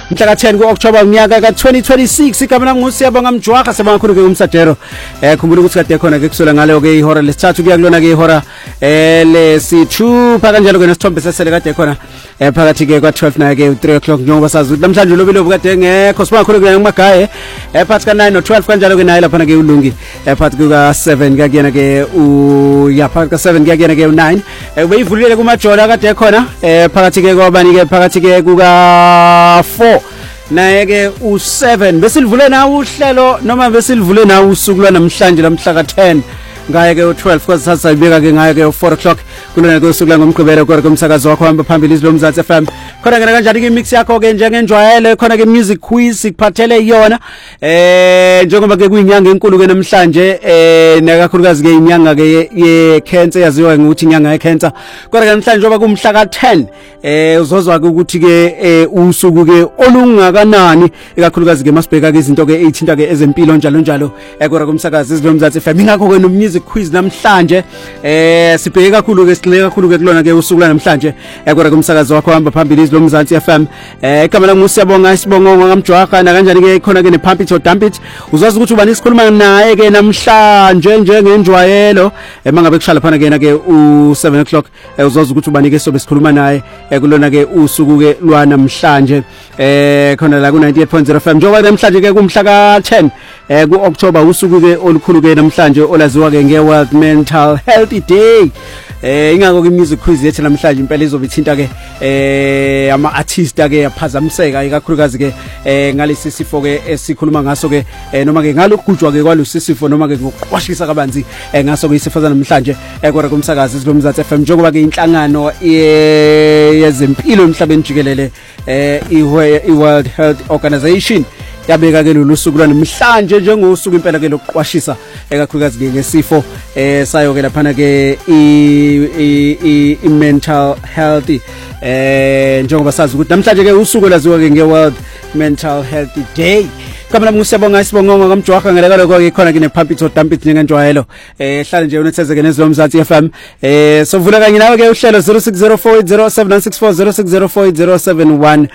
mhla ka-10 ku-October unyaka ka-2026. Igama lami nguSiyabonga Mjwaka, sebanga kakhulu ke umsadero. Khumbula ukuthi kade khona ke kusula ngaleyo ke ihora lesithathu kuya kulona ke ihora lesithupha kanjalo ke nesithombe sesele kade khona phakathi ke kwa-12 naye ke 3 o'clock njengoba sazi ukuthi namhlanje lobilobu kade ngekho sebanga kakhulu ke ngumagaye phakathi ka-9 no-12 kanjalo ke naye laphana ke ulungi phakathi kuka-7 kuyakuyena ke phakathi ka-7 kuyakuyena ke u-9 beyivulile kumajola kade khona phakathi ke kwabani ke phakathi ke kuka-4 naye ke u7 besilivule nawo uhlelo noma besilivule nawo usuku lwanamhlanje lamhla ka10 ngaye ke u12 kwasatha ibeka ke ngaye ke u4 o'clock kulona ke usuku langomgqibelo kodwa kumsakazo wakho hamba phambili izilomzansi FM khona ke kanjani ke mix yakho ke njengenjwayelo khona ke music quiz ikuphathele iyona njengoba ke kuyinyanga enkulu ke namhlanje nakakhulukazi ke inyanga ke ye cancer yaziwa ngokuthi inyanga ye cancer kodwa ke namhlanje njengoba kumhla ka10 uzozwa ke ukuthi ke usuku ke olungakanani ikakhulukazi ke masibheka ke izinto ke ezithinta ke ezempilo njalo njalo kodwa kumsakazo izilomzansi FM ingakho ke music quiz namhlanje sibheke kakhulu ke sigxile kakhulu ke kulona ke usuku namhlanje kodwa kumsakazo wakho hamba phambili izilomzansi FM igama lami nguSiyabonga Mjwaka na kanjani ke khona ke nepump it or dump it uzazi ukuthi ubani sikhuluma naye ke namhlanje njengenjwayelo mangabe kushala phana ke na ke u7 o'clock uzazi ukuthi ubani ke sobe sikhuluma naye kulona ke usuku ke lwanamhlanje khona la ku 98.0 FM njengoba namhlanje ke kumhla ka10 ku-October usuku ke olukhulu ke namhlanje olaziwa ke nge-World Mental Health Day. Ingakho ke music quiz yethu namhlanje impela izobe ithinta ke ama-artist ke yaphazamiseka ikakhulukazi ke ngalesi sifo ke esikhuluma ngaso ke noma ke ngalokugujwa ke kwalesi sifo noma ke ngokuqwashisa kabanzi ngaso ke isifo namhlanje kodwa kumsakazi izilomzansi FM njengoba ke inhlangano yezempilo emhlabeni jikelele i-World Health Organization yabeka ke lolu suku lwanamhlanje njengosuku impela ke lokuqwashisa ekakhulukazi ke ngesifo sayo ke laphana ke i-mental health njengoba sazi ukuthi namhlanje ke usuku laziwa ke nge-World Mental Health Day. Kamela nguSiyabonga Mjwaka ngeleka lokho ke khona ke nepump it or dump it njengenjwayelo hlala nje unetheze ke nezilomzansi FM sovula kanye nawe ke uhlelo 0604079640604071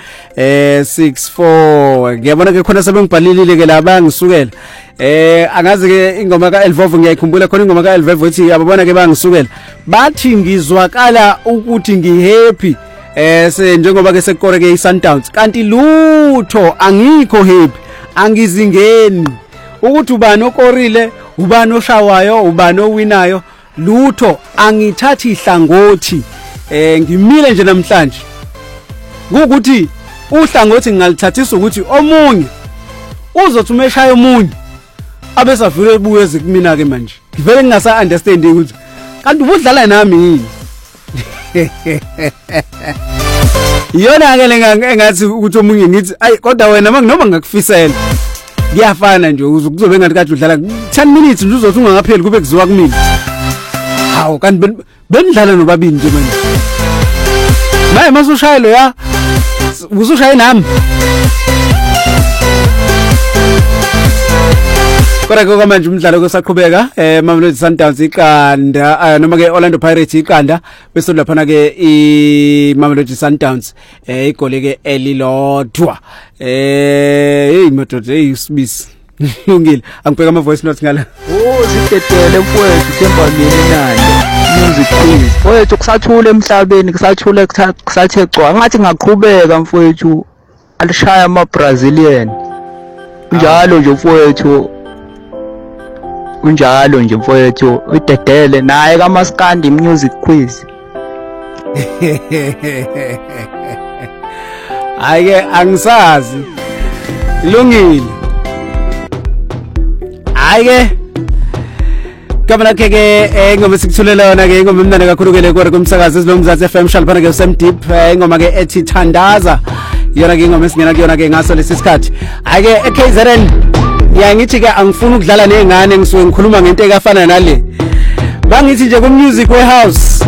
64 ngiyabona ke khona sebengibhalilile ke la bangisukela angazi ke ingoma ka Elvovo ngiyayikhumbula khona ingoma ka Elvovo ethi ababona ke bangisukela bathi ngizwakala ukuthi ngihappy njengoba ke sekore ke iSundowns kanti lutho angikho happy angizingeni ukuthi ubani okorile ubani oshawayo ubani owinayo lutho angithathi ihlangothi ngimile nje namhlanje ukuthi uhlangothi ngalithathisa ukuthi omunye uzothi umeshaya omunye abesavule ebuye zikumina ke manje ngivele ngingasa understand ukuthi kanti ubudlala nami yini iyona ke engathi ukuthi omunye ngithi ayi kodwa wena noma ngakufisela kuyafana nje kuzobe ngathi kade udlala 10 minutes nje uzothi ungangapheli kube kuziwa kumina hawo kanti benidlala nobabini nje manje maye masushayelo ya uzushaye nami kodwa manje umdlalo kusaqhubeka Mamelodi Sundowns iqanda noma ke Orlando Pirates iqanda bese laphana ke iMamelodi Sundowns igole ke elilodwa madoda isibisi ungile angibheka ama voice notes ngala zitetele mfowethu Themba mina nani music quiz mfowethu kusathule emhlabeni kusathule kusathe cwa ngathi ngaqhubeka mfowethu alishaya ama Brazilian njalo nje mfowethu unjalo nje mfowethu udedele naye kaMaskandi music quiz ayike angisazi ilungile ayike kamela ke ingoma sikuthulela yona ke ingoma emnandi kakhulu ke lekore kumsakazi izilomzansi FM shalaphana ke Sam Deep ingoma ke ethi Thandaza yona ke ingoma esingena kuyona ke ngaso lesi sikhathi ayike eKZN ngithi ke angifuni ukudlala nezingane ngisuke ngikhuluma ngento ekafana nale bangithi nje ku music warehouse